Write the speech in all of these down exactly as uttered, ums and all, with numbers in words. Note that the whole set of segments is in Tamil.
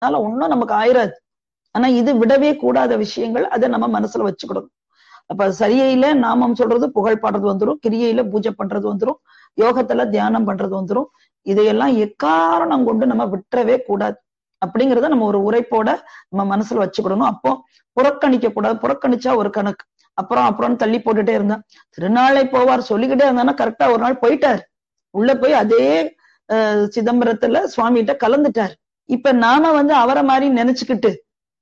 அதனால ஒன்னும் நமக்கு ஆயிராது. ஆனா இது விடவே கூடாத விஷயங்கள், அதை நம்ம மனசுல வச்சுக்கிடணும். அப்ப சரியில நாமம் சொல்றது, புகழ் பாடுறது வந்துரும், கிரியையில பூஜை பண்றது வந்துரும், யோகத்துல தியானம் பண்றது வந்துரும். இதையெல்லாம் எக்காரணம் கொண்டு நம்ம விட்டுறவே கூடாது அப்படிங்கிறத நம்ம ஒரு உரைப்போட நம்ம மனசுல வச்சுக்கிடணும். அப்போ புறக்கணிக்க கூடாது. புறக்கணிச்சா ஒரு கணக்கு, அப்புறம் அப்புறம் தள்ளி போட்டுட்டே இருந்தா. திருநாளை போவார் சொல்லிக்கிட்டே இருந்தானா கரெக்டா ஒரு நாள் போயிட்டார். உள்ள போய் அதே அஹ் சிதம்பரத்துல சுவாமிகிட்ட கலந்துட்டார். இப்ப நாம வந்து அவரை மாதிரி நினைச்சுக்கிட்டு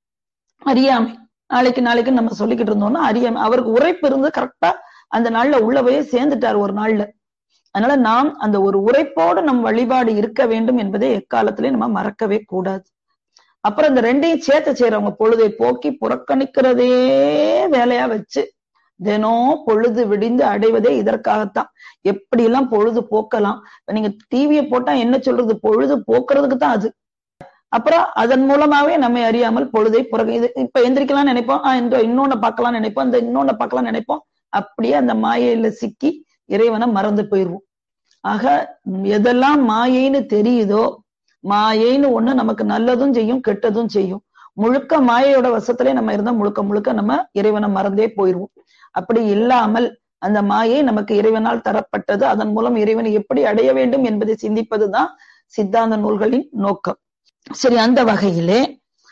அறியாமை நாளைக்கு நாளைக்கு நம்ம சொல்லிக்கிட்டு இருந்தோம்னா அறியாமை. அவருக்கு உரைப்பு இருந்து கரெக்டா அந்த நாள்ல உள்ள போய் சேர்ந்துட்டார் ஒரு நாள்ல. அதனால நாம் அந்த ஒரு உரைப்போடு நம் வழிபாடு இருக்க வேண்டும் என்பதை எக்காலத்திலே நம்ம மறக்கவே கூடாது. அப்புறம் இந்த ரெண்டையும் சேர்த்து செய்யறவங்க பொழுதை போக்கி புறக்கணிக்கிறதே வேலையா வச்சு தினம் பொழுது விடிந்து அடைவதே இதற்காகத்தான். எப்படி எல்லாம் பொழுது போக்கலாம். நீங்க டிவியை போட்டா என்ன சொல்றது, பொழுது போக்குறதுக்கு தான் அது. அப்புறம் அதன் மூலமாவே நம்மை அறியாமல் பொழுதை புறக்க இது இப்ப எந்திரிக்கலாம் நினைப்போம், ஆஹ் இன்னொன்னு பார்க்கலாம் நினைப்போம், இந்த இன்னொன்னு பார்க்கலாம் நினைப்போம். அப்படியே அந்த மாயையில சிக்கி இறைவனை மறந்து போயிருவோம். ஆக எதெல்லாம் மாயைன்னு தெரியுதோ, மாயைன்னு ஒண்ணு நமக்கு நல்லதும் செய்யும் கெட்டதும் செய்யும். முழுக்க மாயையோட வசத்திலே நம்ம இருந்தா முழுக்க முழுக்க நம்ம இறைவனை மறந்தே போயிருவோம். அப்படி இல்லாமல் அந்த மாயை நமக்கு இறைவனால் தரப்பட்டது, அதன் மூலம் இறைவனை எப்படி அடைய வேண்டும் என்பதை சிந்திப்பதுதான் சித்தாந்த நூல்களின் நோக்கம். சரி, அந்த வகையிலே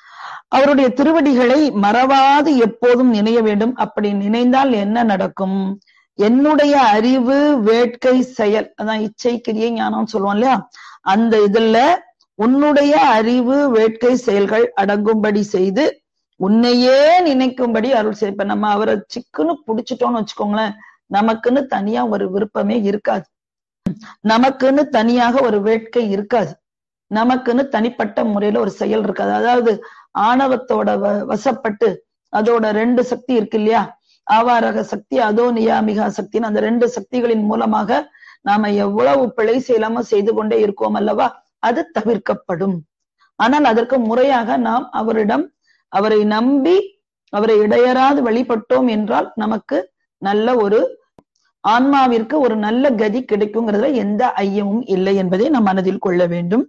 அவருடைய திருவடிகளை மறவாது எப்போதும் நினைய வேண்டும். அப்படி நினைந்தால் என்ன நடக்கும்? என்னுடைய அறிவு வேட்கை செயல், அதான் இச்சை கிரியை ஞானம் சொல்லுவோம் இல்லையா, அந்த இதுல உன்னுடைய அறிவு வேட்கை செயல்கள் அடங்கும்படி செய்து உன்னையே நினைக்கும்படி அருள் செய். இப்ப நம்ம அவரை சிக்குன்னு புடிச்சிட்டோம்னு வச்சுக்கோங்களேன், நமக்குன்னு தனியா ஒரு விருப்பமே இருக்காது, நமக்குன்னு தனியாக ஒரு வேட்கை இருக்காது, நமக்குன்னு தனிப்பட்ட முறையில ஒரு செயல் இருக்காது. அதாவது ஆணவத்தோட வசப்பட்டு அதோட ரெண்டு சக்தி இருக்கு இல்லையா, ஆவாரக சக்தி அதோ நியாமிகா சக்தின்னு அந்த ரெண்டு சக்திகளின் மூலமாக நாம எவ்வளவு பிழை செய்யலாமோ செய்து கொண்டே இருக்கோம் அல்லவா, அது தவிர்க்கப்படும். ஆனால் அதற்கு முறையாக நாம் அவரிடம் அவரை நம்பி அவரை இடையறாது வழிபட்டோம் என்றால் நமக்கு நல்ல ஒரு ஆன்மாவிற்கு ஒரு நல்ல கதி கிடைக்குங்கிறதுல எந்த ஐயமும் இல்லை என்பதை நாம் மனதில் கொள்ள வேண்டும்.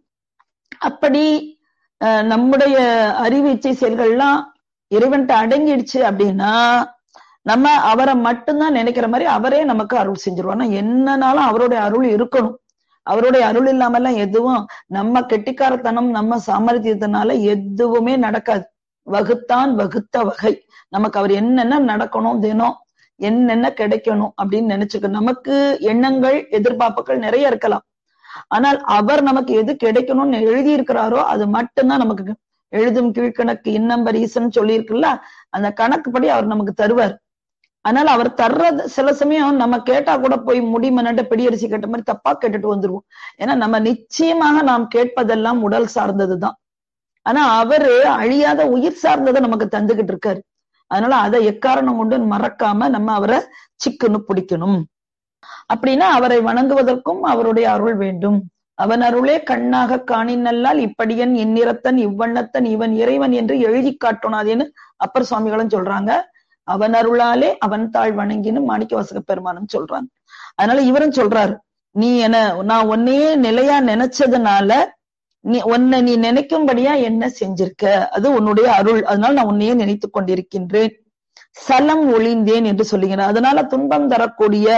அப்படி அஹ் நம்முடைய அறிவு இச்சை செயல்கள்லாம் இறைவன்ட்ட அடங்கிடுச்சு அப்படின்னா நம்ம அவரை மட்டும்தான் நினைக்கிற மாதிரி அவரே நமக்கு அருள் செஞ்சிருவார். என்னன்னாலும் அவருடைய அருள் இருக்கணும். அவருடைய அருள் இல்லாமல்லாம் எதுவும் நம்ம கெட்டிக்காரத்தனம் நம்ம சாமர்த்தியத்தினால எதுவுமே நடக்காது. வகுத்தான் வகுத்த வகை, நமக்கு அவர் என்னென்ன நடக்கணும், தினம் என்னென்ன கிடைக்கணும் அப்படின்னு நினைச்சுக்க. நமக்கு எண்ணங்கள் எதிர்பார்ப்புகள் நிறைய இருக்கலாம், ஆனால் அவர் நமக்கு எது கிடைக்கணும்னு எழுதி இருக்கிறாரோ அது மட்டும்தான் நமக்கு. எழுதும் கீழ்கணக்கு இன்னம்பர் ஈசன் சொல்லி இருக்குல்ல, அந்த கணக்குப்படி அவர் நமக்கு தருவார். அதனால அவர் தர்றது சில சமயம் நம்ம கேட்டா கூட போய் முடிமனட்ட பிடியரிசி கேட்ட மாதிரி தப்பா கேட்டுட்டு வந்துருவோம். ஏன்னா நம்ம நிச்சயமாக நாம் கேட்பதெல்லாம் உடல் சார்ந்ததுதான், ஆனா அவரு அழியாத உயிர் சார்ந்ததை நமக்கு தந்துகிட்டு இருக்காரு. அதனால அதை எக்காரணம் கொண்டு மறக்காம நம்ம அவரை சிக்குன்னு பிடிக்கணும். அப்படின்னா அவரை வணங்குவதற்கும் அவருடைய அருள் வேண்டும். அவன் அருளே கண்ணாக காணினல்லால் இப்படியன் இந்நிறத்தன் இவ்வண்ணத்தன் இவன் இறைவன் என்று எழுதி காட்டணாதேன்னு அப்பர் சுவாமிகளும் சொல்றாங்க. அவன் அருளாலே அவன் தாழ் வணங்கின்னு மாணிக்க வாசக பெருமானும் சொல்றாங்க. அதனால இவரும் சொல்றாரு, நீ என்ன நான் உன்னையே நிலையா நினைச்சதுனால நீ உன்னை நீ நினைக்கும்படியா என்ன செஞ்சிருக்க, அது உன்னுடைய அருள், அதனால நான் உன்னையே நினைத்து கொண்டிருக்கின்றேன். சலம் ஒளிந்தேன் என்று சொல்லுகிறேன். அதனால துன்பம் தரக்கூடிய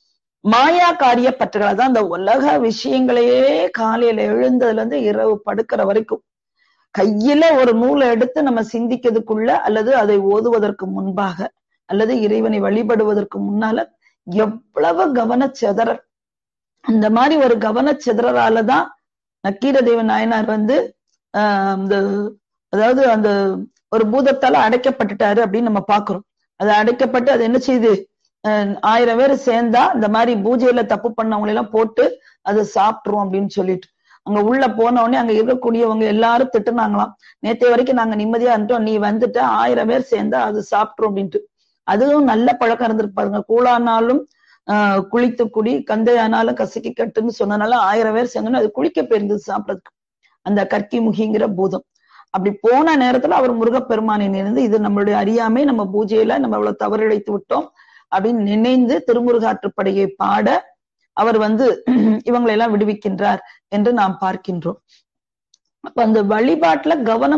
மாயா காரிய பற்றுகள், அதான் அந்த உலக விஷயங்களையே காலையில எழுந்ததுல இருந்து இரவு படுக்கிற வரைக்கும் கையில ஒரு நூலை எடுத்து நம்ம சிந்திக்கிறதுக்குள்ள அல்லது அதை ஓதுவதற்கு முன்பாக அல்லது இறைவனை வழிபடுவதற்கு முன்னால எவ்வளவு கவனச்சிதறல். அந்த மாதிரி ஒரு கவனச்சிதறலாலதான் நக்கீரதேவ நாயனார் வந்து ஆஹ் அந்த அதாவது அந்த ஒரு பூதத்தால அடைக்கப்பட்டுட்டாரு அப்படின்னு நம்ம பாக்குறோம். அது அடைக்கப்பட்டு அது என்ன செய்யுது, அஹ் ஆயிரம் பேர் சேர்ந்தா இந்த மாதிரி பூஜையில தப்பு பண்ணவங்களை எல்லாம் போட்டு அதை சாப்பிட்டுரும் அப்படின்னு சொல்லிட்டு அங்க உள்ள போன உடனே அங்க இருக்கக்கூடியவங்க எல்லாரும் திட்டுனாங்களாம், நேற்றைய வரைக்கும் நாங்க நிம்மதியா இருந்தோம், நீ வந்துட்ட ஆயிரம் பேர் சேர்ந்தா அது சாப்பிட்டுரும் அப்படின்ட்டு. அதுவும் நல்ல பழக்கம் இருந்திருப்பாருங்க. கூழானாலும் ஆஹ் குளித்து குடி, கந்தையானாலும் கசக்கி கட்டுன்னு சொன்னனால ஆயிரம் பேர் சேர்ந்தோன்னு அது குளிக்க போயிருந்தது சாப்பிடறதுக்கு, அந்த கற்கி முகிங்கிற பூதம். அப்படி போன நேரத்துல அவர் முருகப்பெருமானை நினைந்து இது நம்மளுடைய அறியாமை, நம்ம பூஜையில நம்ம இவ்வளவு தவறு இழைத்து விட்டோம் அப்படின்னு நினைந்து திருமுருகாற்றுப்படையை பாட அவர் வந்து இவங்களை எல்லாம் விடுவிக்கின்றார் என்று நாம் பார்க்கின்றோம். அப்ப அந்த வழிபாட்டுல கவனம்